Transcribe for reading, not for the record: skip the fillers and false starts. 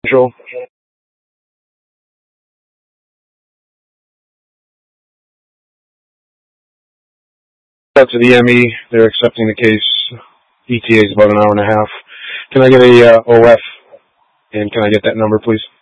Control. Out to the ME. They're accepting the case. ETA is about an hour and a half. Can I get a OF? And can I get that number, please?